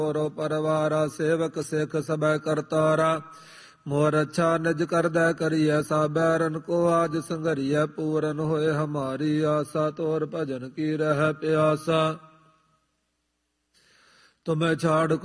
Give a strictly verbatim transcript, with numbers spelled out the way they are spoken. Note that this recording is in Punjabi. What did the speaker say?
ਤੋਰੋ ਪਰਵਾਰਾ ਸੇਵਕ ਸਿੱਖ ਸਭੈ ਕਰਤਾਰਾ ਮੋਰ ਅੱਛਾ ਨਿਜ ਕਰਦੈ ਕਰੀਐ ਸਾਬੈਰਨ ਕੋ ਆਜ ਸੰਘਰੀਐ ਪੂਰਨ ਹੋਏ ਹਮਾਰੀ ਆਸਾ ਤੋਰ ਭਜਨ ਕੀ ਰਹਿ ਪਿਆਸਾ ਤੁਮੈ ਛਾੜ